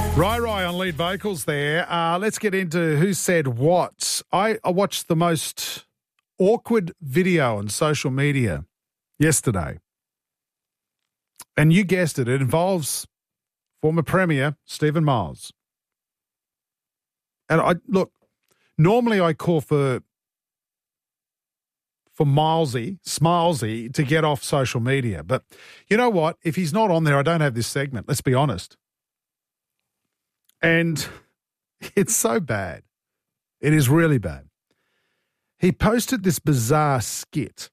Rai on lead vocals there. Let's get into who said what. I watched the most awkward video on social media yesterday. And you guessed it involves former Premier Stephen Miles. And normally I call for Smilesy to get off social media. But you know what? If he's not on there, I don't have this segment. Let's be honest. And it's so bad. It is really bad. He posted this bizarre skit.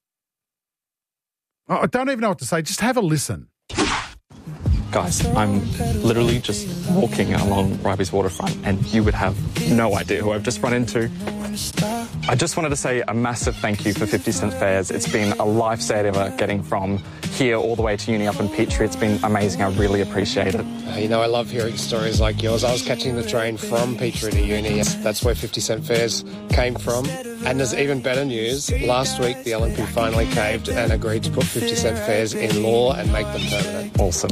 I don't even know what to say. Just have a listen. Guys, I'm literally just walking along Ryby's waterfront and you would have no idea who I've just run into. I just wanted to say a massive thank you for 50 cent fares. It's been a lifesaver getting from here all the way to uni up in Petrie. It's been amazing. I really appreciate it. I love hearing stories like yours. I was catching the train from Petrie to uni. That's where 50 cent fares came from. And there's even better news. Last week, the LNP finally caved and agreed to put 50 cent fares in law and make them permanent. Awesome.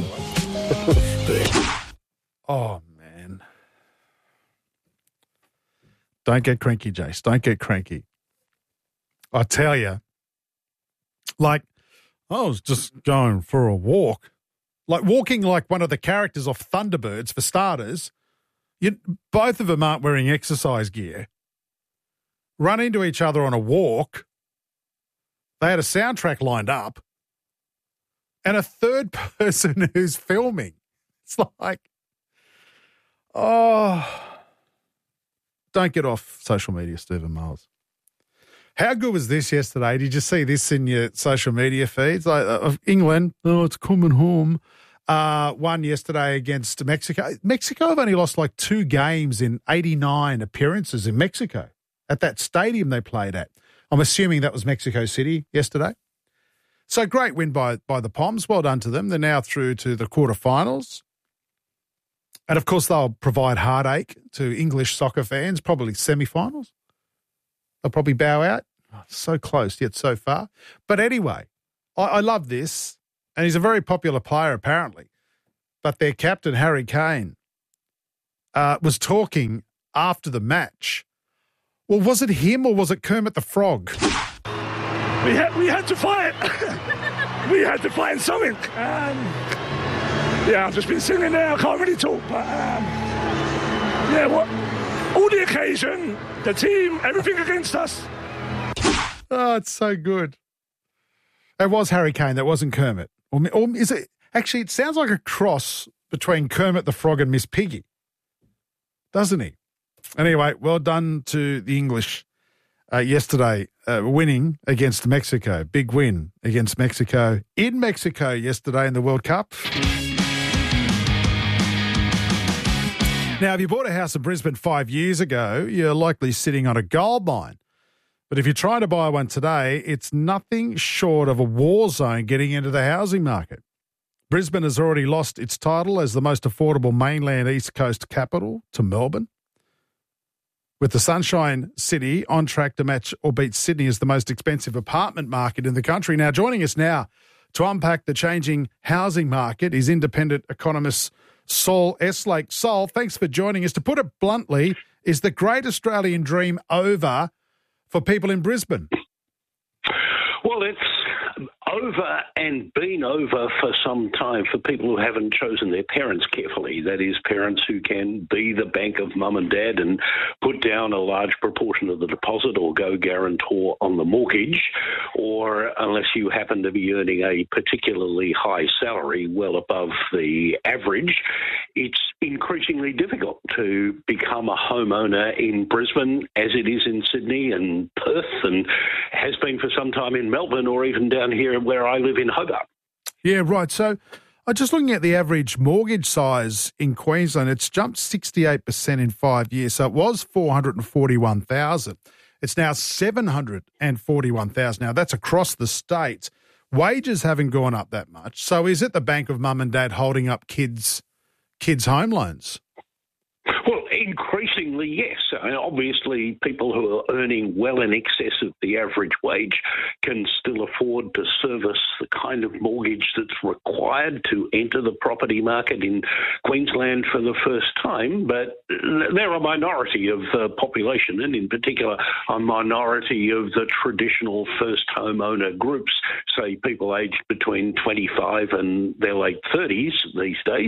Oh, man. Don't get cranky, Jace. Don't get cranky. I tell you, I was just going for a walk. Walking like one of the characters off Thunderbirds, for starters. Both of them aren't wearing exercise gear. Run into each other on a walk. They had a soundtrack lined up. And a third person who's filming. It's don't get off social media, Stephen Miles. How good was this yesterday? Did you see this in your social media feeds? England, it's coming home. Won yesterday against Mexico. Mexico have only lost 2 games in 89 appearances in Mexico at that stadium they played at. I'm assuming that was Mexico City yesterday. So great win by the Poms. Well done to them. They're now through to the quarterfinals. And, of course, they'll provide heartache to English soccer fans, probably semi-finals. They'll probably bow out. Oh, so close, yet so far. But anyway, I love this. And he's a very popular player, apparently. But their captain, Harry Kane, was talking after the match. Well, was it him or was it Kermit the Frog? We had to fight. We had to find something. I've just been singing there. I can't really talk, but all the occasion, the team, everything against us. Oh, it's so good. It was Harry Kane. That wasn't Kermit. Or is it? Actually, it sounds like a cross between Kermit the Frog and Miss Piggy, doesn't he? Anyway, well done to the English yesterday, winning against Mexico. Big win against Mexico in Mexico yesterday in the World Cup. Now, if you bought a house in Brisbane 5 years ago, you're likely sitting on a gold mine. But if you're trying to buy one today, it's nothing short of a war zone getting into the housing market. Brisbane has already lost its title as the most affordable mainland East Coast capital to Melbourne, with the Sunshine City on track to match or beat Sydney as the most expensive apartment market in the country. Now, joining us now to unpack the changing housing market is independent economist Saul Eslake. Saul, thanks for joining us. To put it bluntly, is the great Australian dream over for people in Brisbane? Well, it's over and been over for some time for people who haven't chosen their parents carefully. That is, parents who can be the bank of mum and dad and put down a large proportion of the deposit or go guarantor on the mortgage, or unless you happen to be earning a particularly high salary, well above the average, it's increasingly difficult to become a homeowner in Brisbane as it is in Sydney and Perth and has been for some time in Melbourne or even down here where I live in Hobart. Yeah, right. So I'm just looking at the average mortgage size in Queensland. It's jumped 68% in 5 years. So it was 441,000. It's now 741,000. Now that's across the state. Wages haven't gone up that much. So is it the bank of mum and dad holding up kids' home loans? Well, increasingly increasingly, yes. Obviously, people who are earning well in excess of the average wage can still afford to service the kind of mortgage that's required to enter the property market in Queensland for the first time, but they're a minority of the population, and in particular a minority of the traditional first homeowner groups, say people aged between 25 and their late 30s these days.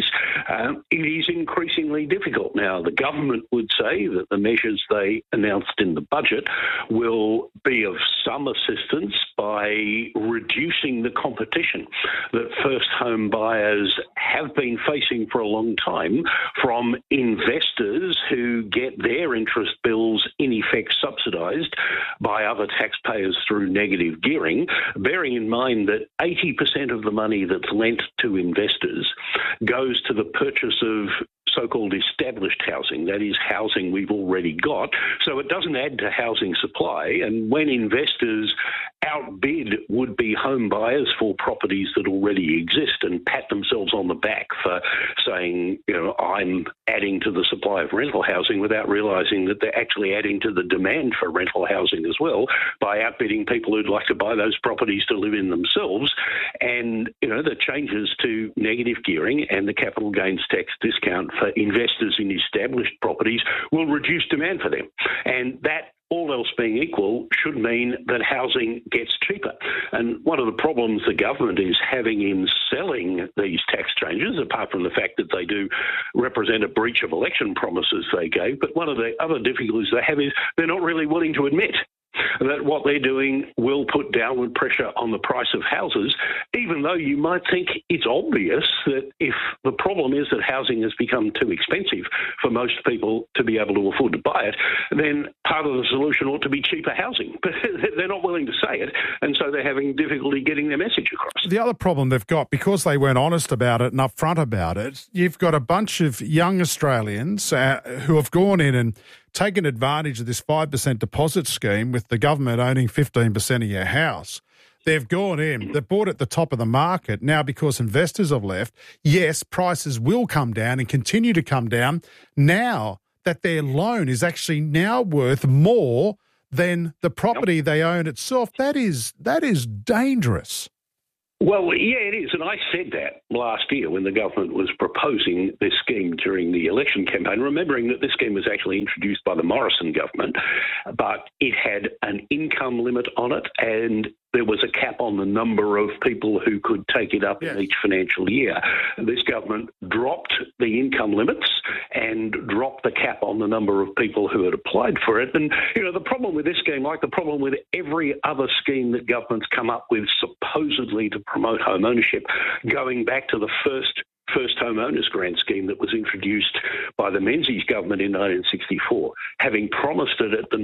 It is increasingly difficult. Now, the government would say that the measures they announced in the budget will be of some assistance by reducing the competition that first home buyers have been facing for a long time from investors who get their interest bills in effect subsidised by other taxpayers through negative gearing, bearing in mind that 80% of the money that's lent to investors goes to the purchase of so-called established housing, that is housing we've already got. So it doesn't add to housing supply. And when investors outbid would-be home buyers for properties that already exist and pat themselves on the back for saying, I'm adding to the supply of rental housing without realising that they're actually adding to the demand for rental housing as well by outbidding people who'd like to buy those properties to live in themselves. And, the changes to negative gearing and the capital gains tax discount for investors in established properties will reduce demand for them. And that, all else being equal, should mean that housing gets cheaper. And one of the problems the government is having in selling these tax changes, apart from the fact that they do represent a breach of election promises they gave, but one of the other difficulties they have is they're not really willing to admit that what they're doing will put downward pressure on the price of houses, even though you might think it's obvious that if the problem is that housing has become too expensive for most people to be able to afford to buy it, then part of the solution ought to be cheaper housing. But they're not willing to say it, and so they're having difficulty getting their message across. The other problem they've got, because they weren't honest about it and upfront about it, you've got a bunch of young Australians who have gone in and taken advantage of this 5% deposit scheme with the government owning 15% of your house. They've gone in, they've bought at the top of the market. Now, because investors have left, yes, prices will come down and continue to come down now that their loan is actually now worth more than the property they own itself. That is dangerous. Well, yeah, it is. And I said that last year when the government was proposing this scheme during the election campaign, remembering that this scheme was actually introduced by the Morrison government, but it had an income limit on it and there was a cap on the number of people who could take it up in each financial year. This government dropped the income limits and dropped the cap on the number of people who had applied for it. And, the problem with this scheme, like the problem with every other scheme that governments come up with supposedly to promote home ownership, going back to the first home owners grant scheme that was introduced by the Menzies government in 1964, having promised it at the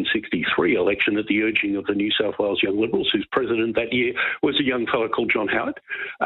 1963 election at the urging of the New South Wales Young Liberals, whose president that year was a young fellow called John Howard.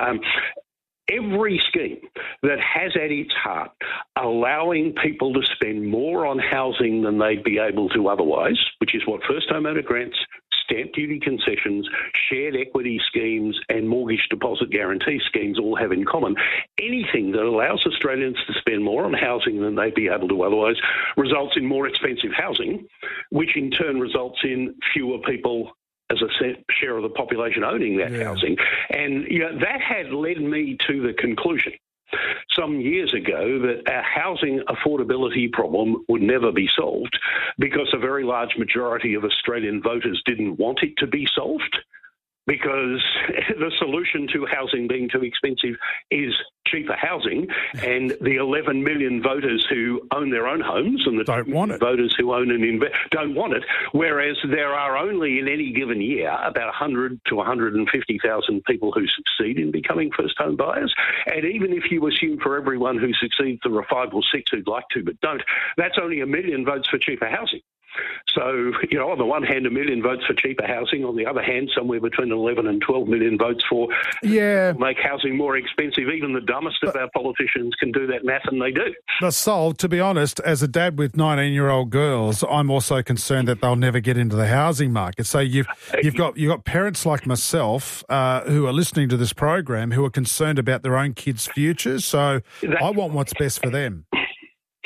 Every scheme that has at its heart allowing people to spend more on housing than they'd be able to otherwise, which is what first homeowner grants, stamp duty concessions, shared equity schemes and mortgage deposit guarantee schemes all have in common. Anything that allows Australians to spend more on housing than they'd be able to otherwise results in more expensive housing, which in turn results in fewer people as a share of the population owning that housing. And that had led me to the conclusion some years ago that our housing affordability problem would never be solved because a very large majority of Australian voters didn't want it to be solved, because the solution to housing being too expensive is cheaper housing, and the 11 million voters who own their own homes and the don't want it. Voters who own and don't want it, whereas there are only in any given year about 100 to 150,000 people who succeed in becoming first home buyers. And even if you assume for everyone who succeeds there are 5 or 6 who'd like to but don't, that's only 1 million votes for cheaper housing. So, on the one hand, 1 million votes for cheaper housing. On the other hand, somewhere between 11 and 12 million votes for make housing more expensive. Even the dumbest of our politicians can do that math, and they do. But Sol, to be honest, as a dad with 19-year-old girls, I'm also concerned that they'll never get into the housing market. So you've got parents like myself who are listening to this program who are concerned about their own kids' futures. So I want what's best for them.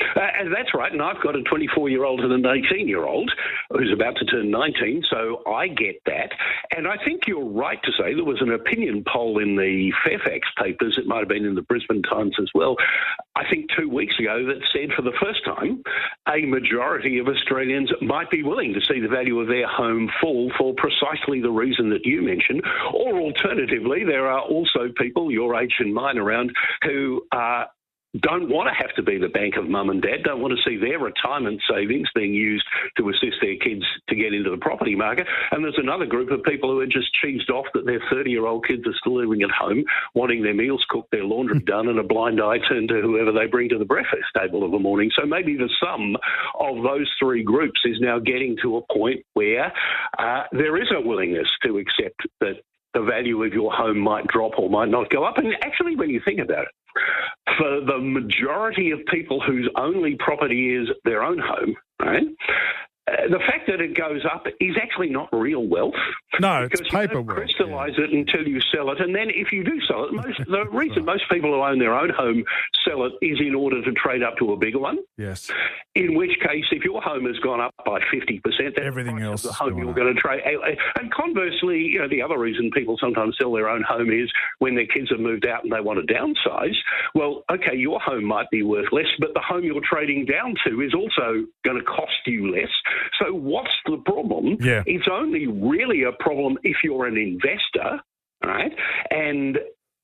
That's right, and I've got a 24-year-old and an 18-year-old who's about to turn 19, so I get that. And I think you're right to say there was an opinion poll in the Fairfax papers, it might have been in the Brisbane Times as well, I think 2 weeks ago, that said for the first time a majority of Australians might be willing to see the value of their home fall for precisely the reason that you mentioned. Or alternatively, there are also people your age and mine around who don't want to have to be the bank of mum and dad, don't want to see their retirement savings being used to assist their kids to get into the property market. And there's another group of people who are just cheesed off that their 30-year-old kids are still living at home, wanting their meals cooked, their laundry done, and a blind eye turned to whoever they bring to the breakfast table of a morning. So maybe the sum of those three groups is now getting to a point where there is a willingness to accept that the value of your home might drop or might not go up. And actually, when you think about it, for the majority of people whose only property is their own home, right, the fact that it goes up is actually not real wealth. No, it's paper you don't wealth. crystallise it until you sell it. And then if you do sell it, the reason most people who own their own home sell it is in order to trade up to a bigger one. Yes. In which case, if your home has gone up by 50%, that's everything else the home you're up. going to trade. And conversely, the other reason people sometimes sell their own home is when their kids have moved out and they want to downsize. Well, okay, your home might be worth less, but the home you're trading down to is also going to cost you less. So what's the problem? Yeah. It's only really a problem if you're an investor, right? And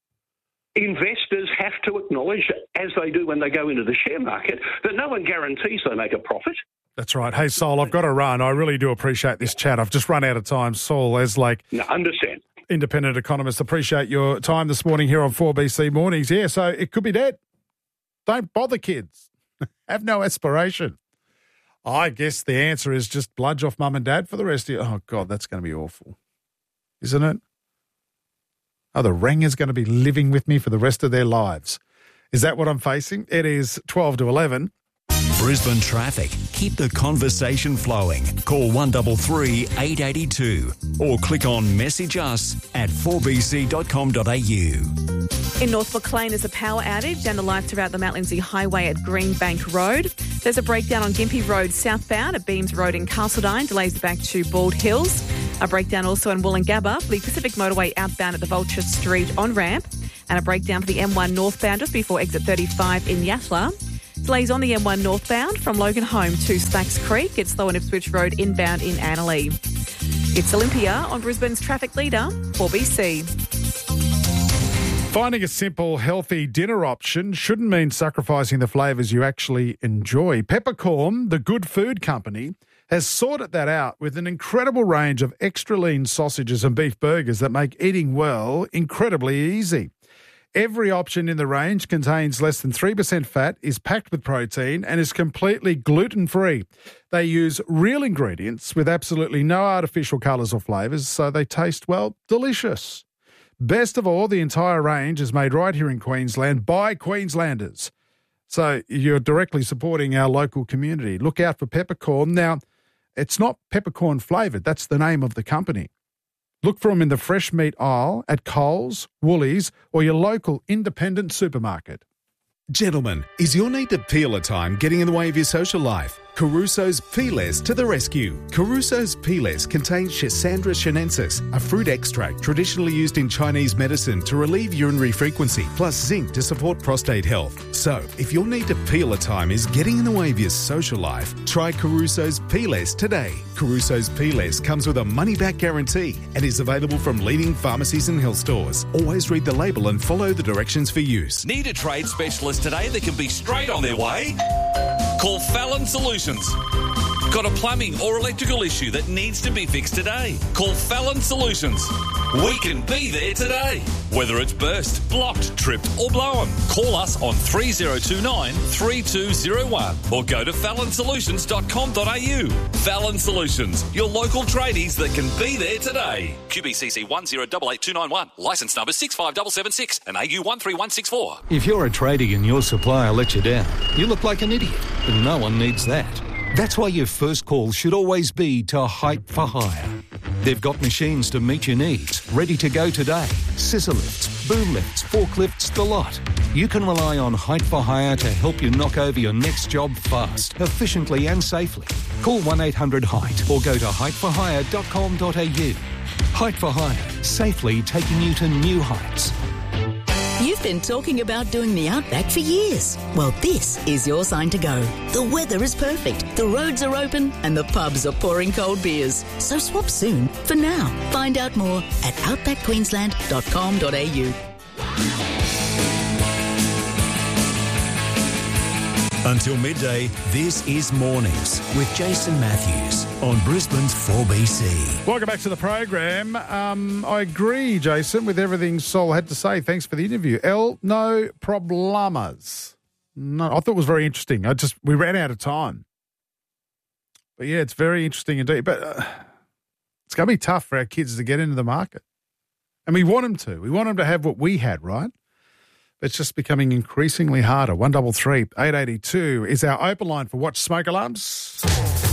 investors have to acknowledge, as they do when they go into the share market, that no one guarantees they make a profit. That's right. Hey, Sol, I've got to run. I really do appreciate this chat. I've just run out of time. Sol, as understand. Independent economist, appreciate your time this morning here on 4BC Mornings. Yeah, so it could be dead. Don't bother, kids. Have no aspiration. I guess the answer is just bludge off mum and dad for the rest of you. Oh, God, that's going to be awful, isn't it? Oh, the Ranger's going to be living with me for the rest of their lives. Is that what I'm facing? It is 12 to 11. Brisbane traffic. Keep the conversation flowing. Call 133 882 or click on message us at 4bc.com.au. In North Maclean, there's a power outage and the lights are out the Mount Lindesay Highway at Greenbank Road. There's a breakdown on Gympie Road southbound at Beams Road in Castledine, delays back to Bald Hills. A breakdown also in Wollongabba for the Pacific Motorway outbound at the Vulture Street on-ramp. And a breakdown for the M1 northbound just before exit 35 in Yatala. Delays on the M1 northbound from Logan Home to Stacks Creek. It's slow on Ipswich Road inbound in Annerley. It's Olympia on Brisbane's traffic leader, 4BC. Finding a simple, healthy dinner option shouldn't mean sacrificing the flavours you actually enjoy. Peppercorn, the good food company, has sorted that out with an incredible range of extra lean sausages and beef burgers that make eating well incredibly easy. Every option in the range contains less than 3% fat, is packed with protein, and is completely gluten-free. They use real ingredients with absolutely no artificial colours or flavours, so they taste, well, delicious. Best of all, the entire range is made right here in Queensland by Queenslanders. So you're directly supporting our local community. Look out for Peppercorn. Now, it's not peppercorn flavoured. That's the name of the company. Look for them in the fresh meat aisle at Coles, Woolies, or your local independent supermarket. Gentlemen, is your need to peel a time getting in the way of your social life? Caruso's Peelers to the rescue. Caruso's Peelers contains Schisandra chinensis, a fruit extract traditionally used in Chinese medicine to relieve urinary frequency, plus zinc to support prostate health. So, if your need to peel a time is getting in the way of your social life, try Caruso's Peelers today. Caruso's Peelers comes with a money-back guarantee and is available from leading pharmacies and health stores. Always read the label and follow the directions for use. Need a trade specialist today that can be straight on their way? Call Fallon Solutions. Got a plumbing or electrical issue that needs to be fixed today? Call Fallon Solutions. We can be there today. Whether it's burst, blocked, tripped or blown, call us on 3029 3201 or go to fallonsolutions.com.au. Fallon Solutions, your local tradies that can be there today. QBCC 1088291, licence number 65776 and AU 13164. If you're a tradie and your supplier lets you down, you look like an idiot, but no one needs that. That's why your first call should always be to Hype for Hire. They've got machines to meet your needs, ready to go today. Scissor lifts, boom lifts, forklifts, the lot. you can rely on Height for Hire to help you knock over your next job fast, efficiently and safely. Call 1-800-HEIGHT or go to heightforhire.com.au. Height for Hire, safely taking you to new heights. You've been talking about doing the Outback for years. Well, this is your sign to go. The weather is perfect, the roads are open, and the pubs are pouring cold beers. So swap soon for now. Find out more at outbackqueensland.com.au. Until midday, this is Mornings with Jason Matthews on Brisbane's 4BC. Welcome back to the program. I agree, Jason, with everything Sol had to say. Thanks for the interview. No problemas. No, I thought it was very interesting. We ran out of time. But yeah, it's very interesting indeed. But it's going to be tough for our kids to get into the market. And we want them to. We want them to have what we had, right? It's just becoming increasingly harder. 133 882 is our open line for Watch Smoke Alarms.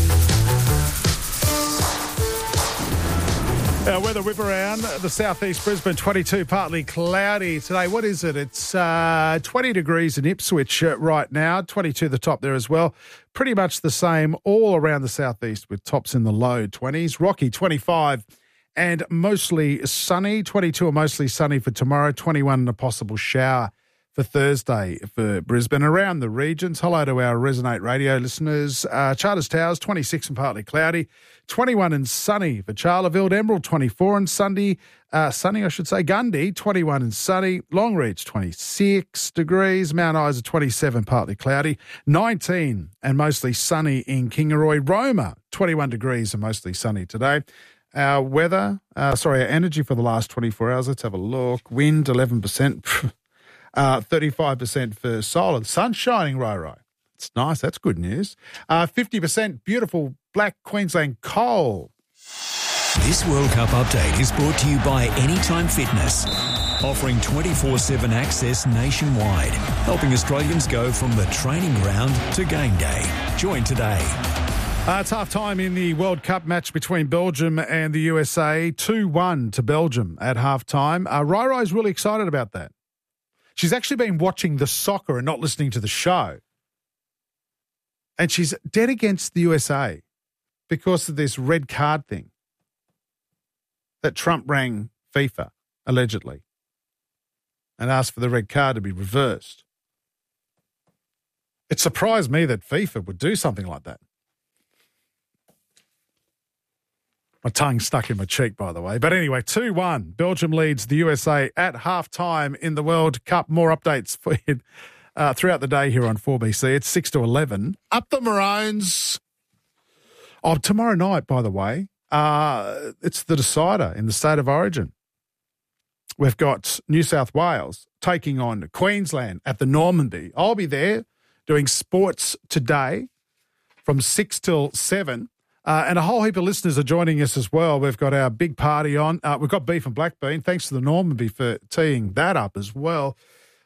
Our weather whip around the southeast Brisbane, 22, partly cloudy today. What is it? It's 20 degrees in Ipswich right now, 22 the top there as well. Pretty much the same all around the southeast with tops in the low 20s. Rocky, 25 and mostly sunny. 22 or mostly sunny for tomorrow. 21 and a possible shower for Thursday for Brisbane. Around the regions, hello to our Resonate Radio listeners. Charters Towers, 26 and partly cloudy. 21 and sunny for Charleville. Emerald, 24 and sunny. Gundy, 21 and sunny. Longreach, 26 degrees. Mount Isa, 27, partly cloudy. 19 and mostly sunny in Kingaroy. Roma, 21 degrees and mostly sunny today. Our energy for the last 24 hours. Let's have a look. Wind, 11%. 35% for solar. The sun's shining, Ro. It's nice. That's good news. 50% beautiful black Queensland coal. This World Cup update is brought to you by Anytime Fitness, offering 24/7 access nationwide, helping Australians go from the training ground to game day. Join today. It's half-time in the World Cup match between Belgium and the USA. 2-1 to Belgium at half-time. Rai-Rai's really excited about that. She's actually been watching the soccer and not listening to the show. And she's dead against the USA because of this red card thing that Trump rang FIFA, allegedly, and asked for the red card to be reversed. It surprised me that FIFA would do something like that. My tongue stuck in my cheek, by the way. But anyway, 2-1. Belgium leads the USA at halftime in the World Cup. More updates for you throughout the day here on 4BC. It's 6 to 11. Up the Maroons. Oh, tomorrow night, by the way, it's the decider in the State of Origin. We've got New South Wales taking on Queensland at the Normanby. I'll be there doing sports today from 6 till 7. And a whole heap of listeners are joining us as well. We've got our big party on. We've got beef and black bean. Thanks to the Normanby for teeing that up as well.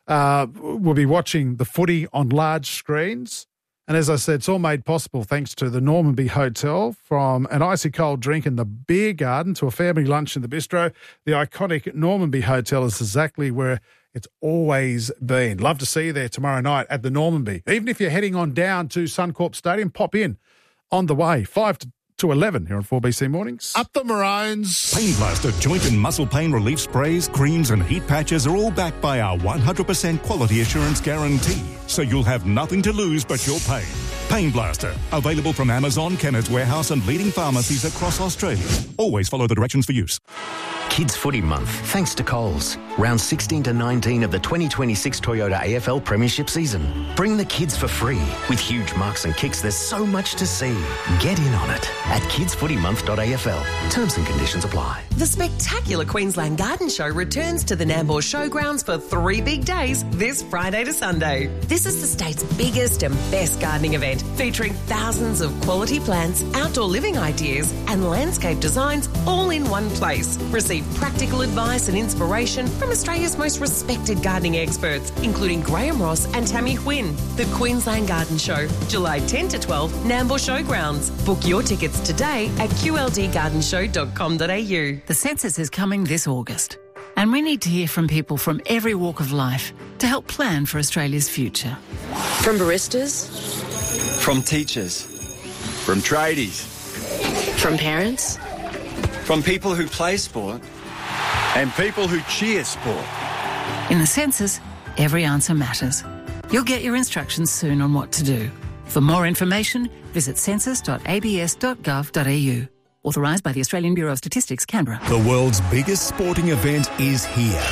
We'll be watching the footy on large screens. And as I said, it's all made possible thanks to the Normanby Hotel. From an icy cold drink in the beer garden to a family lunch in the bistro, the iconic Normanby Hotel is exactly where it's always been. Love to see you there tomorrow night at the Normanby. Even if you're heading on down to Suncorp Stadium, pop in. On the way, 5 to 11 here on 4BC Mornings. Up the Maroons. Pain Blaster joint and muscle pain relief sprays, creams and heat patches are all backed by our 100% quality assurance guarantee. So you'll have nothing to lose but your pain. Pain Blaster, available from Amazon, Kennards Warehouse and leading pharmacies across Australia. Always follow the directions for use. Kids Footy Month, thanks to Coles. Round 16 to 19 of the 2026 Toyota AFL Premiership season. Bring the kids for free. With huge marks and kicks, there's so much to see. Get in on it at kidsfootymonth.afl. Terms and conditions apply. The spectacular Queensland Garden Show returns to the Nambour Showgrounds for 3 big days this Friday to Sunday. This is the state's biggest and best gardening event, featuring thousands of quality plants, outdoor living ideas and landscape designs all in one place. Receive practical advice and inspiration from Australia's most respected gardening experts, including Graham Ross and Tammy Huynh. The Queensland Garden Show, July 10 to 12, Nambour Showgrounds. Book your tickets today at qldgardenshow.com.au. The census is coming this August. And we need to hear from people from every walk of life to help plan for Australia's future. From baristas. From teachers. From tradies. From parents. From people who play sport. And people who cheer sport. In the census, every answer matters. You'll get your instructions soon on what to do. For more information, visit census.abs.gov.au. Authorised by the Australian Bureau of Statistics, Canberra. The world's biggest sporting event is here.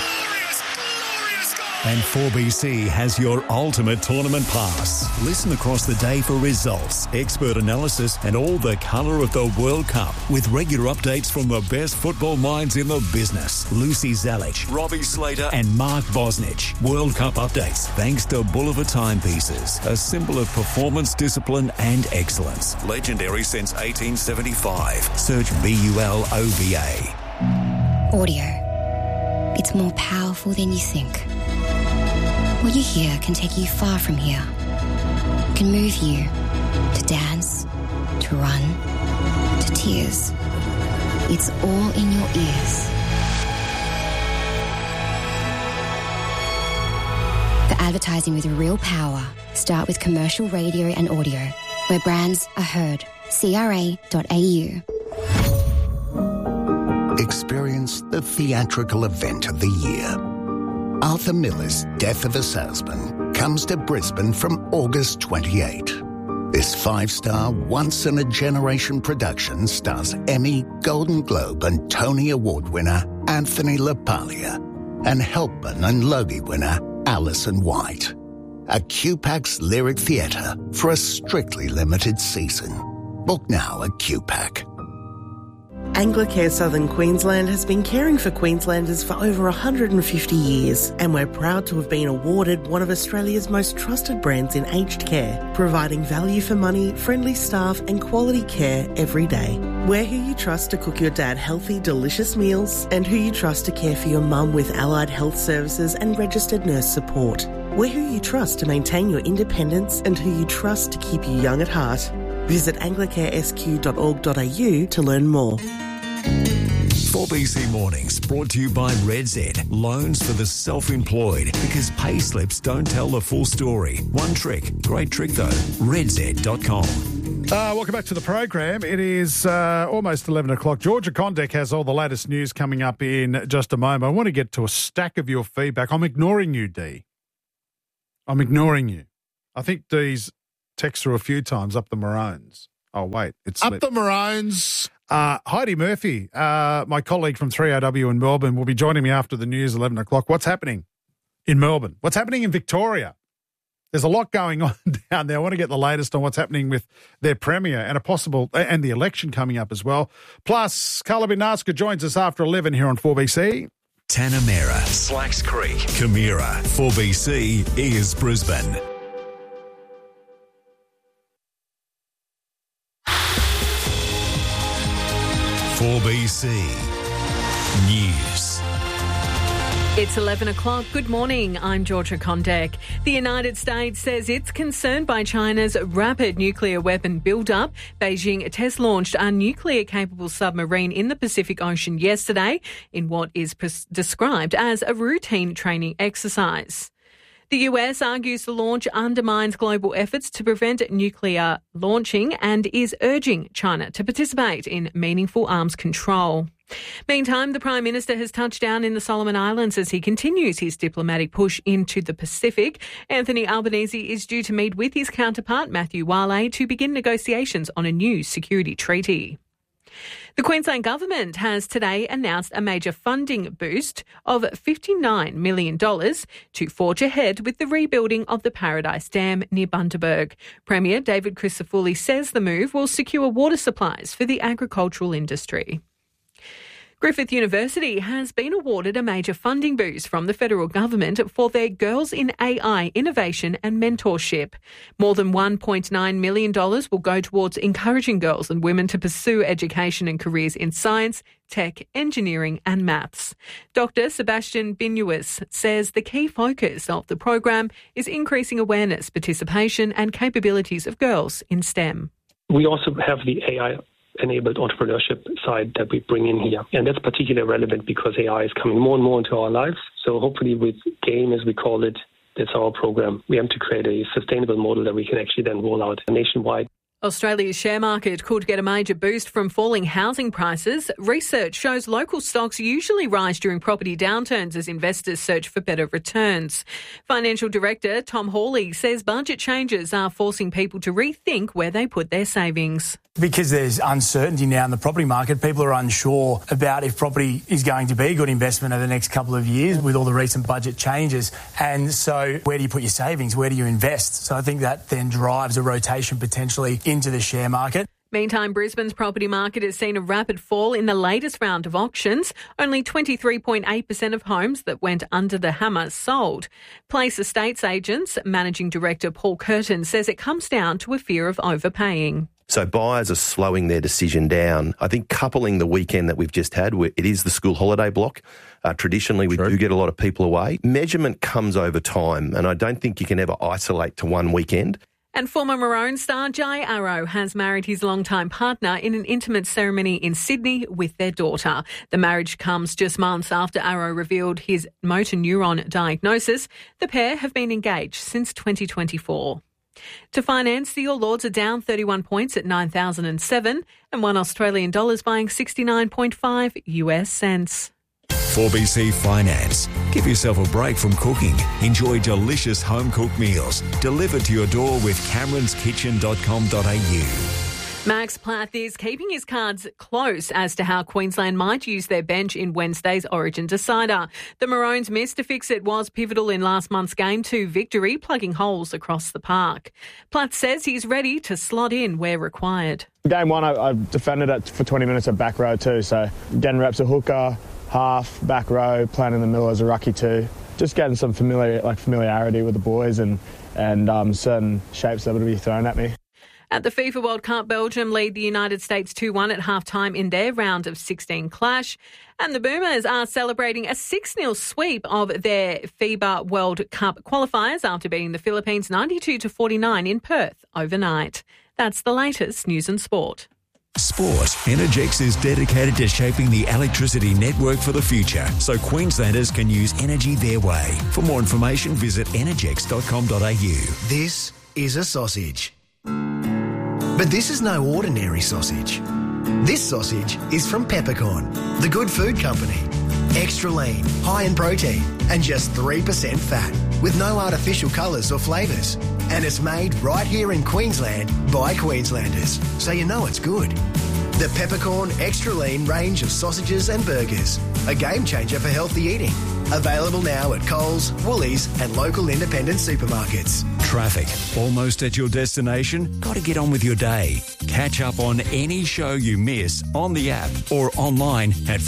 And 4BC has your ultimate tournament pass. Listen across the day for results, expert analysis and all the colour of the World Cup with regular updates from the best football minds in the business. Lucy Zalic, Robbie Slater and Mark Bosnich. World Cup updates thanks to Bulliver Timepieces, a symbol of performance, discipline and excellence. Legendary since 1875. Search BULOVA. Audio. It's more powerful than you think. What you hear can take you far from here. It can move you to dance, to run, to tears. It's all in your ears. For advertising with real power, start with commercial radio and audio, where brands are heard. CRA.au. Experience the theatrical event of the year. Arthur Miller's Death of a Salesman comes to Brisbane from August 28. This 5-star, once-in-a-generation production stars Emmy, Golden Globe and Tony Award winner Anthony LaPaglia and Helpman and Logie winner Alison White. A QPAC's Lyric Theatre for a strictly limited season. Book now at QPAC. Anglicare Southern Queensland has been caring for Queenslanders for over 150 years, and we're proud to have been awarded one of Australia's most trusted brands in aged care, providing value for money, friendly staff and quality care every day. We're who you trust to cook your dad healthy, delicious meals, and who you trust to care for your mum with allied health services and registered nurse support. We're who you trust to maintain your independence and who you trust to keep you young at heart. Visit anglicaresq.org.au to learn more. 4BC Mornings brought to you by RedZ. Loans for the self-employed, because pay slips don't tell the full story. One trick. Great trick though. RedZ.com. Welcome back to the program. It is almost 11 o'clock. Georgia Condek has all the latest news coming up in just a moment. I want to get to a stack of your feedback. I'm ignoring you, Dee. I'm ignoring you. I think Dee's text through a few times up the Maroons. Oh, wait. It's up the Maroons. Heidi Murphy, my colleague from 3AW in Melbourne, will be joining me after the news, 11 o'clock. What's happening in Melbourne? What's happening in Victoria? There's a lot going on down there. I want to get the latest on what's happening with their premier and and the election coming up as well. Plus, Carla Binarska joins us after 11 here on 4BC. Tanamera, Slacks Creek, Camira. 4BC is Brisbane. .4BC News. It's 11 o'clock. Good morning. I'm Georgia Condek. The United States says it's concerned by China's rapid nuclear weapon build-up. Beijing test-launched a nuclear-capable submarine in the Pacific Ocean yesterday in what is described as a routine training exercise. The US argues the launch undermines global efforts to prevent nuclear launching and is urging China to participate in meaningful arms control. Meantime, the Prime Minister has touched down in the Solomon Islands as he continues his diplomatic push into the Pacific. Anthony Albanese is due to meet with his counterpart, Matthew Wale, to begin negotiations on a new security treaty. The Queensland Government has today announced a major funding boost of $59 million to forge ahead with the rebuilding of the Paradise Dam near Bundaberg. Premier David Crisafulli says the move will secure water supplies for the agricultural industry. Griffith University has been awarded a major funding boost from the federal government for their Girls in AI innovation and mentorship. More than $1.9 million will go towards encouraging girls and women to pursue education and careers in science, tech, engineering and maths. Dr. Sebastian Binuis says the key focus of the program is increasing awareness, participation and capabilities of girls in STEM. We also have the AI AI-enabled entrepreneurship side that we bring in here. And that's particularly relevant because AI is coming more and more into our lives. So hopefully with GAME, as we call it, that's our program. We have to create a sustainable model that we can actually then roll out nationwide. Australia's share market could get a major boost from falling housing prices. Research shows local stocks usually rise during property downturns as investors search for better returns. Financial Director Tom Hawley says budget changes are forcing people to rethink where they put their savings. Because there's uncertainty now in the property market, people are unsure about if property is going to be a good investment over the next couple of years with all the recent budget changes. And so where do you put your savings? Where do you invest? So I think that then drives a rotation potentially into the share market. Meantime, Brisbane's property market has seen a rapid fall in the latest round of auctions. Only 23.8% of homes that went under the hammer sold. Place Estates Agents Managing Director Paul Curtin says it comes down to a fear of overpaying. So buyers are slowing their decision down. I think coupling the weekend that we've just had, it is the school holiday block. Traditionally, we do get a lot of people away. Measurement comes over time, and I don't think you can ever isolate to one weekend. And former Maroon star Jai Arrow has married his longtime partner in an intimate ceremony in Sydney with their daughter. The marriage comes just months after Arrow revealed his motor neuron diagnosis. The pair have been engaged since 2024. To finance, the All Ords are down 31 points at 9,007 and $1 Australian buying 69.5 US cents. 4BC Finance. Give yourself a break from cooking. Enjoy delicious home-cooked meals delivered to your door with cameronskitchen.com.au. Max Plath is keeping his cards close as to how Queensland might use their bench in Wednesday's Origin decider. The Maroons' miss to fix it was pivotal in last month's Game 2 victory, plugging holes across the park. Plath says he's ready to slot in where required. Game 1, I defended it for 20 minutes at back row too, so getting reps at hooker, half, back row, playing in the middle as a rucky too. Just getting some familiarity with the boys and certain shapes that would be thrown at me. At the FIFA World Cup, Belgium lead the United States 2-1 at half-time in their round of 16 clash. And the Boomers are celebrating a 6-0 sweep of their FIBA World Cup qualifiers after beating the Philippines 92-49 in Perth overnight. That's the latest news and sport. Sport. Energex is dedicated to shaping the electricity network for the future so Queenslanders can use energy their way. For more information, visit energex.com.au. This is a sausage. But this is no ordinary sausage. This sausage is from Peppercorn, the good food company. Extra lean, high in protein, and just 3% fat, with no artificial colours or flavours. And it's made right here in Queensland by Queenslanders, so you know it's good. The Peppercorn Extra Lean range of sausages and burgers, a game changer for healthy eating. Available now at Coles, Woolies and local independent supermarkets. Traffic. Almost at your destination? Got to get on with your day. Catch up on any show you miss on the app or online at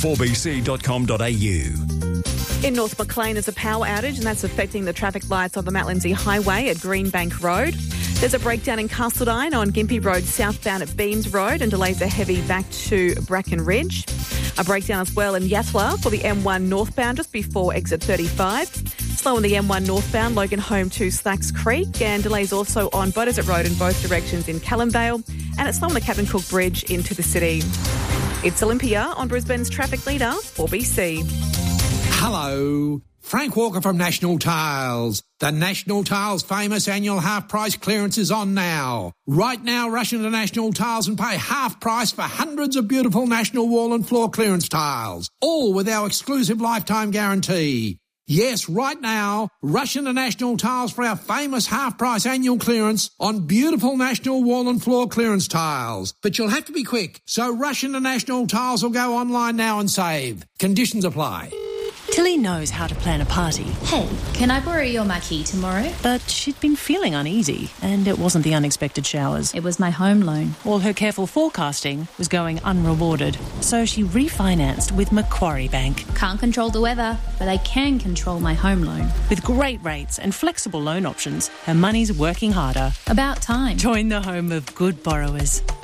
4bc.com.au. In North Maclean, there's a power outage and that's affecting the traffic lights on the Mount Lindesay Highway at Greenbank Road. There's a breakdown in Castledine on Gympie Road southbound at Beams Road and delays are heavy back to Bracken Ridge. A breakdown as well in Yatala for the M1 northbound just before exit 35. Slow on the M1 northbound, Logan Home to Slacks Creek, and delays also on Beaudesert Road in both directions in Callumvale, and it's slow on the Captain Cook Bridge into the city. It's Olympia on Brisbane's traffic leader, 4BC. Hello, Frank Walker from National Tiles. The National Tiles famous annual half-price clearance is on now. Right now, rush into National Tiles and pay half price for hundreds of beautiful National wall and floor clearance tiles, all with our exclusive lifetime guarantee. Yes, right now, rush into National Tiles for our famous half-price annual clearance on beautiful National wall and floor clearance tiles. But you'll have to be quick, so rush into National Tiles or go online now and save. Conditions apply. Tilly knows how to plan a party. Hey, can I borrow your marquee tomorrow? But she'd been feeling uneasy, and it wasn't the unexpected showers. It was my home loan. All her careful forecasting was going unrewarded, so she refinanced with Macquarie Bank. Can't control the weather, but I can control my home loan. With great rates and flexible loan options, her money's working harder. About time. Join the home of good borrowers.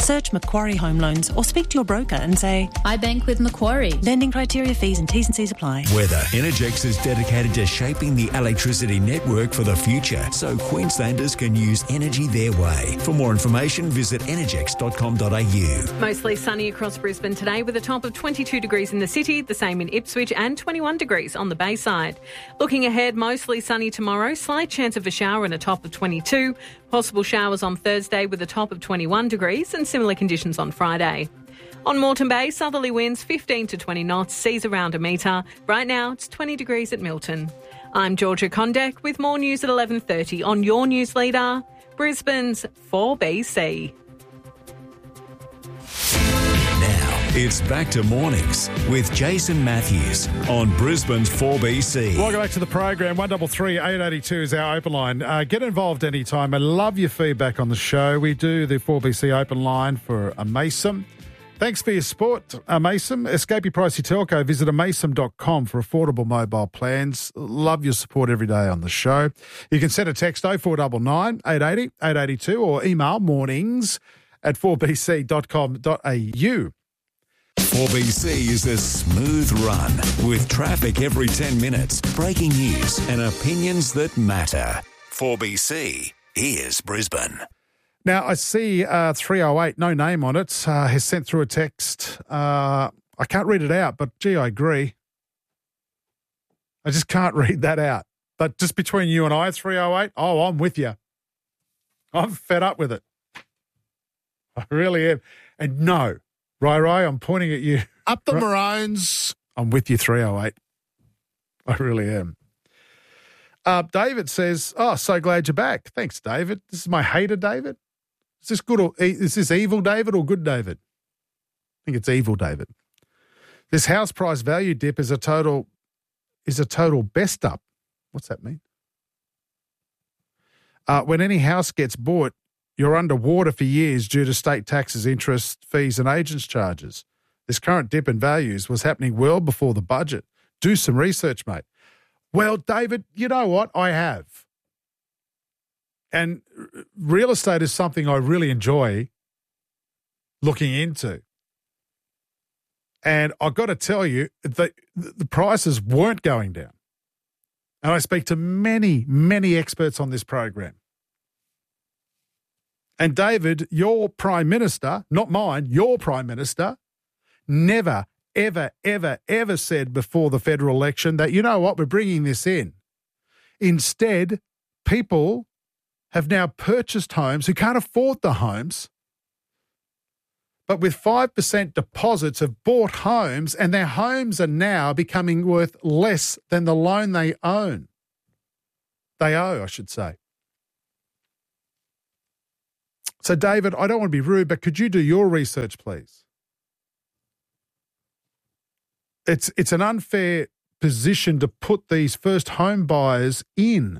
Search Macquarie Home Loans or speak to your broker and say, I bank with Macquarie. Lending criteria, fees and T's and C's apply. Weather. Energex is dedicated to shaping the electricity network for the future so Queenslanders can use energy their way. For more information, visit energex.com.au. Mostly sunny across Brisbane today with a top of 22 degrees in the city, the same in Ipswich and 21 degrees on the Bayside. Looking ahead, mostly sunny tomorrow, slight chance of a shower and a top of 22. Possible showers on Thursday with a top of 21 degrees and similar conditions on Friday. On Moreton Bay, southerly winds 15 to 20 knots, seas around a metre. Right now, it's 20 degrees at Milton. I'm Georgia Condek with more news at 11:30 on your news leader, Brisbane's 4BC. Now, it's back to mornings with Jason Matthews on Brisbane's 4BC. Welcome back to the program. 133 882 is our open line. Get involved anytime. I love your feedback on the show. We do the 4BC open line for a Mason. Thanks for your support, Mason. Escape your pricey telco. Visit amason.com for affordable mobile plans. Love your support every day on the show. You can send a text 0499 880 882 or email mornings@4bc.com.au. 4BC is a smooth run with traffic every 10 minutes, breaking news and opinions that matter. 4BC, here's Brisbane. Now, I see 308, no name on it, has sent through a text. I can't read it out, but gee, I agree. I just can't read that out. But just between you and I, 308, oh, I'm with you. I'm fed up with it. I really am. And no, Rai, I'm pointing at you. Up the Maroons. I'm with you, 308. I really am. David says, oh, so glad you're back. Thanks, David. This is my hater, David. Is this good or is this evil David or good David? I think it's evil David. This house price value dip is a total best up. What's that mean? When any house gets bought, you're underwater for years due to state taxes, interest, fees and agents' charges. This current dip in values was happening well before the budget. Do some research, mate. Well, David, you know what? I have. And real estate is something I really enjoy looking into. And I've got to tell you, the prices weren't going down. And I speak to many, many experts on this program. And David, your Prime Minister, not mine, your Prime Minister, never, ever, ever, ever said before the federal election that, you know what, we're bringing this in. Instead, people have now purchased homes who can't afford the homes, but with 5% deposits have bought homes and their homes are now becoming worth less than the loan they own. They owe, I should say. So, David, I don't want to be rude, but could you do your research, please? It's an unfair position to put these first home buyers in.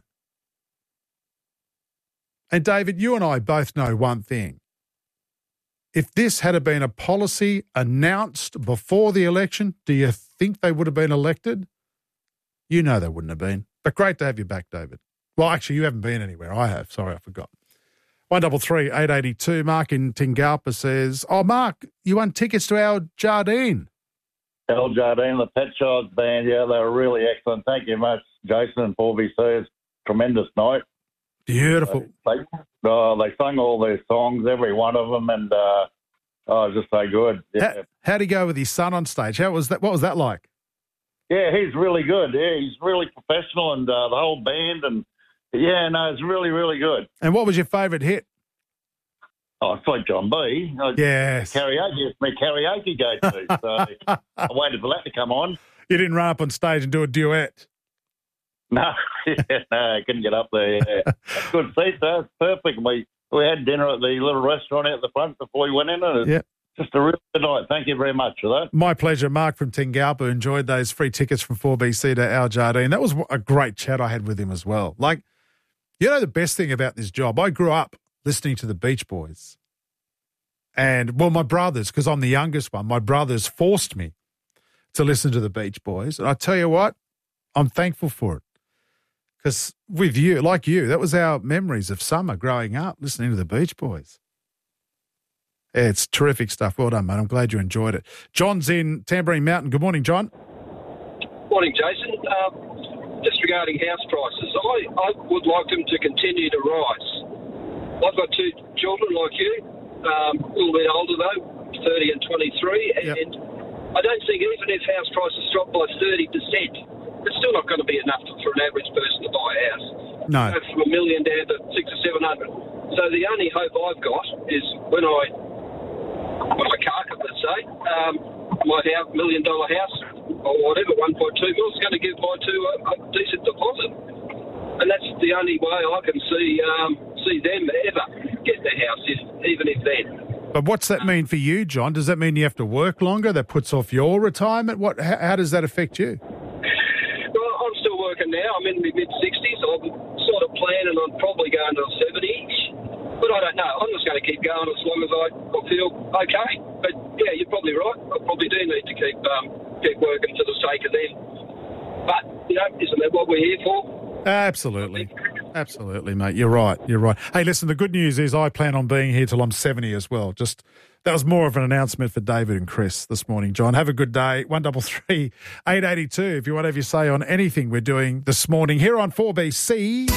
And David, you and I both know one thing. If this had been a policy announced before the election, do you think they would have been elected? You know they wouldn't have been. But great to have you back, David. Well, actually, you haven't been anywhere. I have. Sorry, I forgot. 133 882. Mark in Tingalpa says, oh, Mark, you won tickets to our Jardine. El Jardine, the Pet Shops band, yeah, they were really excellent. Thank you much, Jason and 4BC. It's a tremendous night. Beautiful. They sung all their songs, every one of them, and it was just so good. Yeah. How'd he go with his son on stage? What was that like? Yeah, he's really good. Yeah, he's really professional, and the whole band, and yeah, no, it's really, really good. And what was your favourite hit? Oh, it's like John B. Yes. Karaoke, it's my karaoke go-to, so I waited for that to come on. You didn't run up on stage and do a duet? No, I couldn't get up there. Yeah. Good seats, though. It's perfect. We had dinner at the little restaurant out the front before we went in, and it's just a really good night. Thank you very much for that. My pleasure. Mark from Tingalpa enjoyed those free tickets from 4BC to Al Jardine. That was a great chat I had with him as well. Like, you know the best thing about this job? I grew up listening to the Beach Boys. And, well, my brothers, because I'm the youngest one, my brothers forced me to listen to the Beach Boys. And I tell you what, I'm thankful for it. Because with you, like you, that was our memories of summer growing up, listening to the Beach Boys. It's terrific stuff. Well done, mate. I'm glad you enjoyed it. John's in Tamborine Mountain. Good morning, John. Morning, Jason. Just regarding house prices, I would like them to continue to rise. I've got two children like you, a little bit older though, 30 and 23, and I don't think even if house prices drop by 30%, it's still not going to be enough for an average person to buy a house. No. Go from $1 million down to 600 or 700. So the only hope I've got is when I cark it, let's say, my $1 million house or whatever, 1.2 mil, is going to give my two a decent deposit, and that's the only way I can see them ever get the house, even if then. But what's that mean for you, John? Does that mean you have to work longer? That puts off your retirement? How does that affect you? Well, I'm still working now. I'm in my mid-60s. I'm sort of planning on probably going to 70-ish. But I don't know. I'm just going to keep going as long as I feel okay. But, yeah, you're probably right. I probably do need to keep working for the sake of them. But, isn't that what we're here for? Absolutely. Absolutely, mate. You're right. Hey, listen, the good news is I plan on being here till I'm 70 as well. That was more of an announcement for David and Chris this morning, John. Have a good day. 133 882 if you want to have your say on anything we're doing this morning here on 4BC.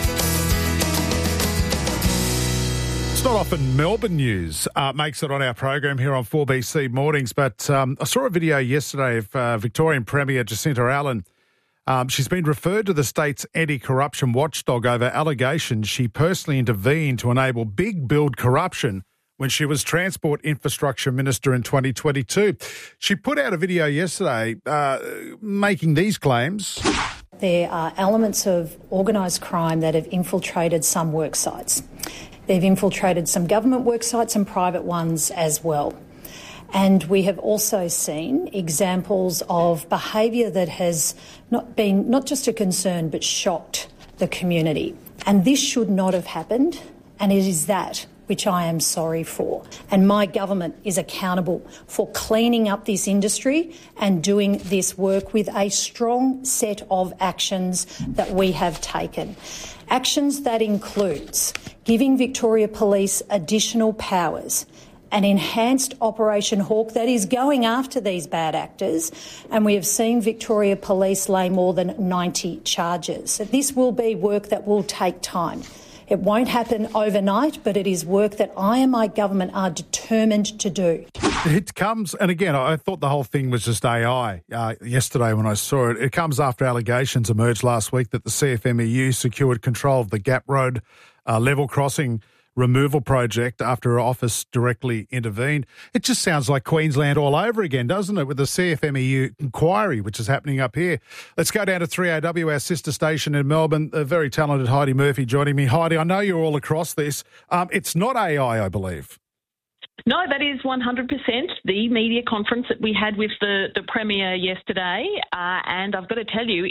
It's not often Melbourne news makes it on our program here on 4BC Mornings, but I saw a video yesterday of Victorian Premier Jacinta Allen. She's been referred to the state's anti-corruption watchdog over allegations she personally intervened to enable big build corruption when she was Transport Infrastructure Minister in 2022. She put out a video yesterday making these claims. There are elements of organised crime that have infiltrated some work sites. They've infiltrated some government work sites and private ones as well. And we have also seen examples of behaviour that has not just a concern but shocked the community. And this should not have happened, and it is that which I am sorry for. And my government is accountable for cleaning up this industry and doing this work with a strong set of actions that we have taken. Actions that includes giving Victoria Police additional powers, an enhanced Operation Hawk that is going after these bad actors, and we have seen Victoria Police lay more than 90 charges. This will be work that will take time. It won't happen overnight, but it is work that I and my government are determined to do. It comes, and again, I thought the whole thing was just AI yesterday when I saw it. It comes after allegations emerged last week that the CFMEU secured control of the Gap Road level crossing removal project after her office directly intervened. It just sounds like Queensland all over again, doesn't it, with the CFMEU inquiry, which is happening up here. Let's go down to 3AW, our sister station in Melbourne. The very talented Heidi Murphy joining me. Heidi, I know you're all across this. It's not AI, I believe. No, that is 100% the media conference that we had with the Premier yesterday. And I've got to tell you,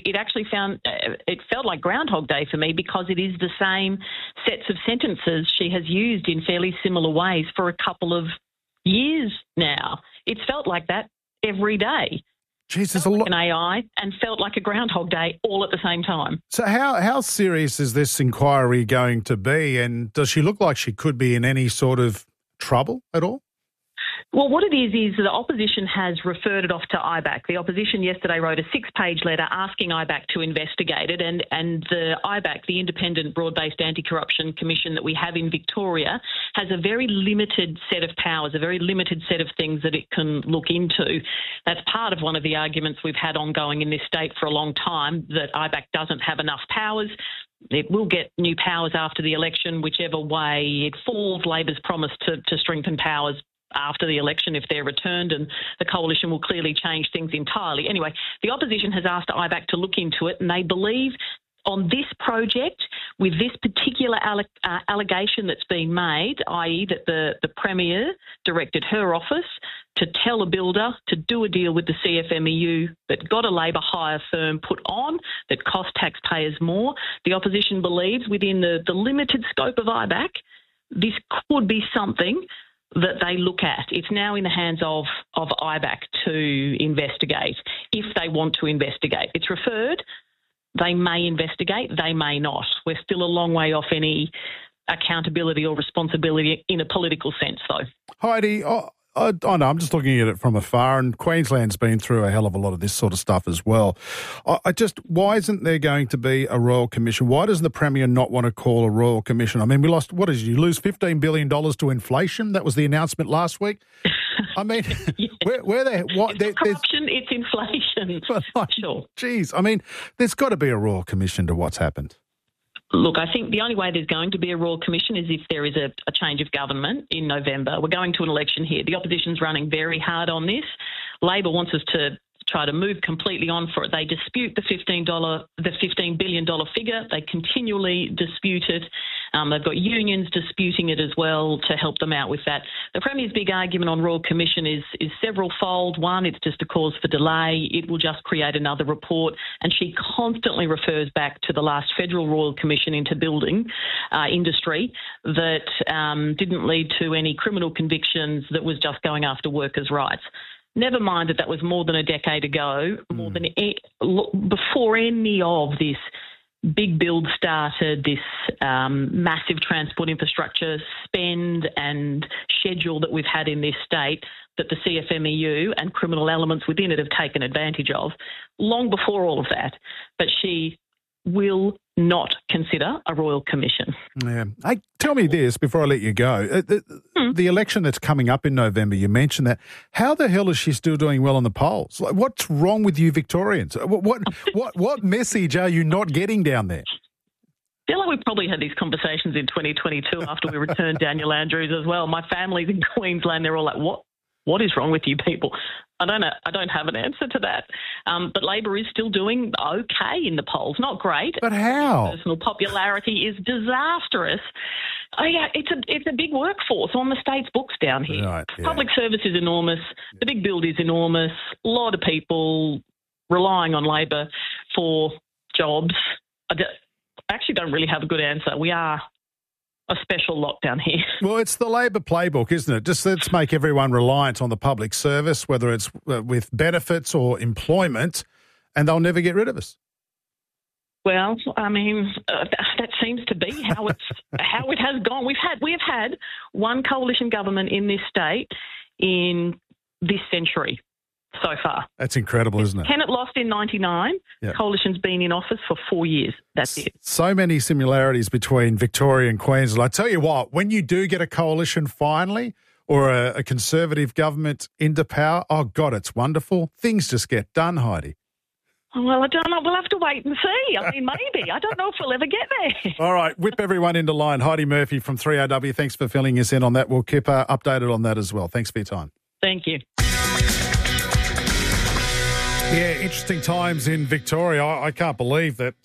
it felt like Groundhog Day for me, because it is the same sets of sentences she has used in fairly similar ways for a couple of years now. It's felt like that every day. Jesus, like an AI and felt like a Groundhog Day all at the same time. So how serious is this inquiry going to be? And does she look like she could be in any sort of trouble at all? Well, what it is the opposition has referred it off to IBAC. The opposition yesterday wrote a 6-page letter asking IBAC to investigate it, and the IBAC, the Independent Broad-Based Anti-Corruption Commission that we have in Victoria, has a very limited set of powers, a very limited set of things that it can look into. That's part of one of the arguments we've had ongoing in this state for a long time, that IBAC doesn't have enough powers. It will get new powers after the election, whichever way it falls. Labor's promised to strengthen powers after the election if they're returned, and the coalition will clearly change things entirely. Anyway, the opposition has asked IBAC to look into it, and they believe on this project, with this particular allegation that's been made, i.e. that the Premier directed her office to tell a builder to do a deal with the CFMEU that got a Labor hire firm put on, that cost taxpayers more. The opposition believes within the limited scope of IBAC, this could be something that they look at. It's now in the hands of IBAC to investigate, if they want to investigate. It's referred. They may investigate, they may not. We're still a long way off any accountability or responsibility in a political sense, though. Heidi, I know, I'm just looking at it from afar, and Queensland's been through a hell of a lot of this sort of stuff as well. Why isn't there going to be a Royal Commission? Why does the Premier not want to call a Royal Commission? I mean, you lose $15 billion to inflation? That was the announcement last week. I mean, yes. It's corruption, it's inflation. Sure. Geez, I mean, there's got to be a Royal Commission to what's happened. Look, I think the only way there's going to be a Royal Commission is if there is a change of government in November. We're going to an election here. The opposition's running very hard on this. Labor wants us to try to move completely on for it. They dispute the $15 billion figure. They continually dispute it. They've got unions disputing it as well to help them out with that. The Premier's big argument on Royal Commission is several-fold. One, it's just a cause for delay. It will just create another report. And she constantly refers back to the last federal Royal Commission into building industry that didn't lead to any criminal convictions, that was just going after workers' rights. Never mind that was more than a decade ago, before any of this big build started, this massive transport infrastructure spend and schedule that we've had in this state, that the CFMEU and criminal elements within it have taken advantage of, long before all of that. But she will not consider a Royal Commission. Yeah. Hey, tell me this before I let you go. The election that's coming up in November, you mentioned that. How the hell is she still doing well on the polls? Like, what's wrong with you Victorians? What message are you not getting down there? I feel like we probably had these conversations in 2022 after we returned Daniel Andrews as well. My family's in Queensland. They're all like, what is wrong with you people? I don't have an answer to that. But Labor is still doing okay in the polls. Not great. But how? Personal popularity is disastrous. Oh, yeah, it's a big workforce on the state's books down here. Right, yeah. Public service is enormous. The big build is enormous. A lot of people relying on Labor for jobs. I actually don't really have a good answer. We are a special lot down here. Well, it's the Labor playbook, isn't it? Just let's make everyone reliant on the public service, whether it's with benefits or employment, and they'll never get rid of us. Well, I mean, that seems to be how it has gone. We have had one coalition government in this state in this century so far. That's incredible, isn't it? Kennett lost in 99. Yep. Coalition's been in office for 4 years. That's it. So many similarities between Victoria and Queensland. I tell you what, when you do get a coalition finally, or a Conservative government into power, oh, God, it's wonderful. Things just get done, Heidi. Well, I don't know. We'll have to wait and see. I mean, maybe. I don't know if we'll ever get there. All right. Whip everyone into line. Heidi Murphy from 3AW, thanks for filling us in on that. We'll keep updated on that as well. Thanks for your time. Thank you. Yeah, interesting times in Victoria. I can't believe that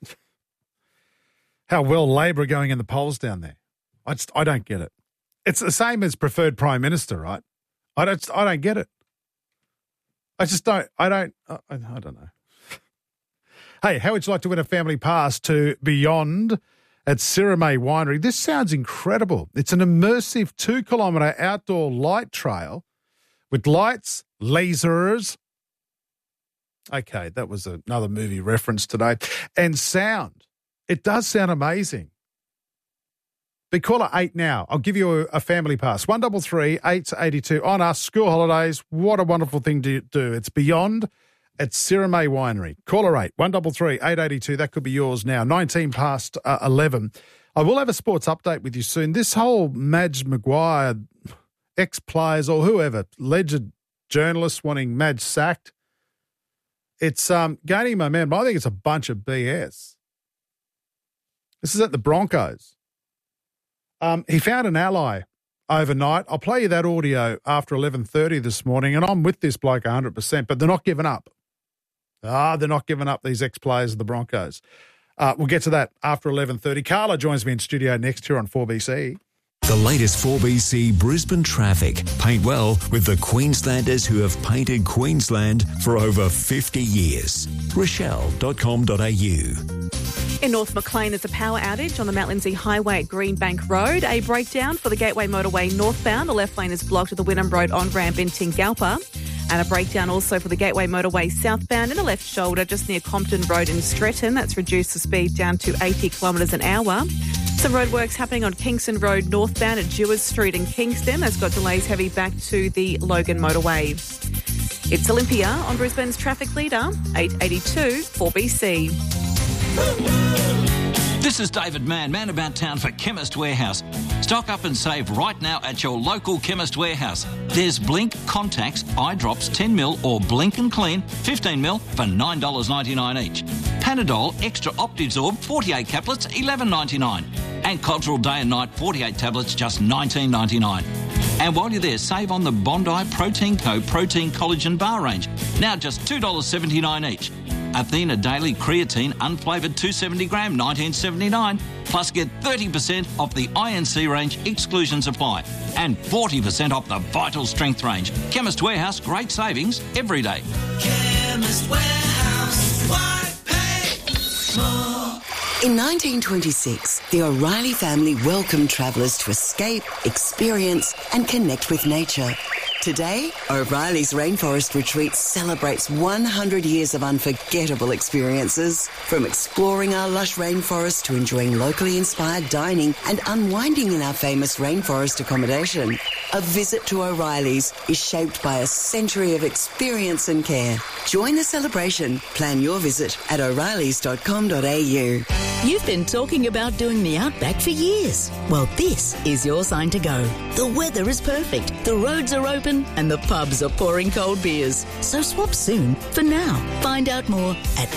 how well Labor are going in the polls down there. I don't get it. It's the same as preferred Prime Minister, right? I don't get it. I don't know. Hey, how would you like to win a family pass to Beyond at Sirrimay Winery? This sounds incredible. It's an immersive 2-kilometre outdoor light trail with lights, lasers. Okay, that was another movie reference today. And sound. It does sound amazing. Be caller 8 now. I'll give you a family pass. 133 882 on us. School holidays. What a wonderful thing to do. It's Beyond at Sirrimay Winery. Caller 8 133 882. That could be yours now. 19 past 11. I will have a sports update with you soon. This whole Madge Maguire, ex-players or whoever, alleged journalists wanting Madge sacked, it's gaining momentum. I think it's a bunch of BS. This is at the Broncos. He found an ally overnight. I'll play you that audio after 11:30 this morning, and I'm with this bloke 100%, but they're not giving up. They're not giving up, these ex-players of the Broncos. We'll get to that after 11:30. Carla joins me in studio next here on 4BC. The latest 4BC Brisbane traffic. Paint well with the Queenslanders who have painted Queensland for over 50 years. Rochelle.com.au. In North Maclean, there's a power outage on the Mount Lindesay Highway at Greenbank Road. A breakdown for the Gateway Motorway northbound. The left lane is blocked at the Wynnum Road on-ramp in Tingalpa. And a breakdown also for the Gateway Motorway southbound in the left shoulder just near Compton Road in Stretton. That's reduced the speed down to 80 kilometres an hour. Some roadworks happening on Kingston Road northbound at Dewars Street in Kingston. That's got delays heavy back to the Logan motorway. It's Olympia on Brisbane's traffic leader, 882 4BC. This is David Man about town for Chemist Warehouse. Stock up and save right now at your local Chemist Warehouse. There's Blink Contacts, eye drops 10ml or Blink and Clean 15ml for $9.99 each. Panadol Extra Optizorb 48 caplets $11.99. And Cottrell Day and Night 48 tablets just $19.99. And while you're there, save on the Bondi Protein Co. Protein Collagen Bar range. Now just $2.79 each. Athena Daily Creatine Unflavoured 270 gram, $19.79. Plus get 30% off the INC range, exclusions apply. And 40% off the Vital Strength range. Chemist Warehouse, great savings every day. Chemist Warehouse, why pay more? In 1926, the O'Reilly family welcomed travellers to escape, experience and connect with nature. Today, O'Reilly's Rainforest Retreat celebrates 100 years of unforgettable experiences. From exploring our lush rainforest to enjoying locally inspired dining and unwinding in our famous rainforest accommodation. A visit to O'Reilly's is shaped by a century of experience and care. Join the celebration. Plan your visit at o'reillys.com.au. You've been talking about doing the Outback for years. Well, this is your sign to go. The weather is perfect, the roads are open, and the pubs are pouring cold beers. So swap soon for now. Find out more at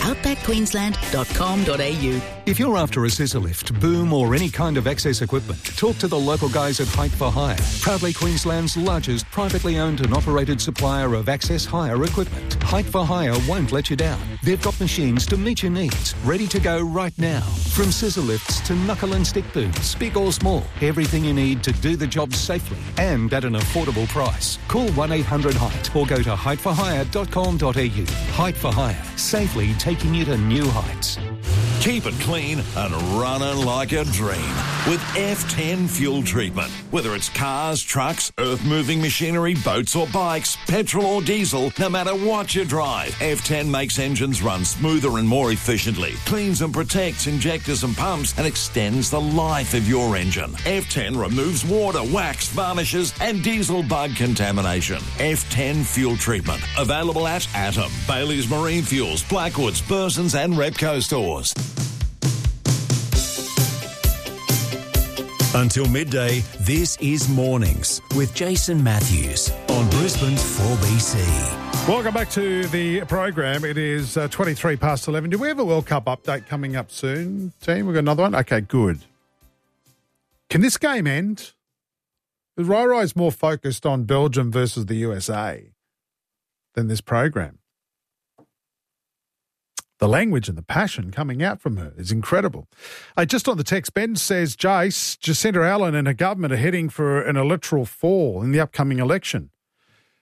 outbackqueensland.com.au. If you're after a scissor lift, boom or any kind of access equipment, talk to the local guys at Height for Hire, proudly Queensland's largest privately owned and operated supplier of access hire equipment. Height for Hire won't let you down. They've got machines to meet your needs, ready to go right now. From scissor lifts to knuckle and stick booms, big or small, everything you need to do the job safely and at an affordable price. Call 1-800-HEIGHT or go to heightforhire.com.au. Height for Hire, safely taking you to new heights. Keep it clean and running like a dream with F10 fuel treatment. Whether it's cars, trucks, earth-moving machinery, boats or bikes, petrol or diesel, no matter what you drive, F10 makes engines run smoother and more efficiently, cleans and protects injectors and pumps, and extends the life of your engine. F10 removes water, wax, varnishes and diesel bug contamination. F10 fuel treatment. Available at Atom, Bailey's Marine Fuels, Blackwoods, Burson's and Repco stores. Until midday, this is Mornings with Jason Matthews on Brisbane's 4BC. Welcome back to the program. It is 23 past 11. Do we have a World Cup update coming up soon, team? We've got another one? Okay, good. Can this game end? Rai's more focused on Belgium versus the USA than this program. The language and the passion coming out from her is incredible. Just on the text, Ben says, Jace, Jacinta Allen and her government are heading for an electoral fall in the upcoming election.